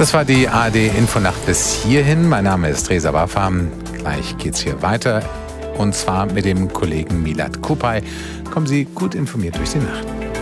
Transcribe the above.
Das war die ARD-Infonacht bis hierhin. Mein Name ist Reza Bafam. Gleich geht's hier weiter. Und zwar mit dem Kollegen Milad Kupay. Kommen Sie gut informiert durch die Nacht.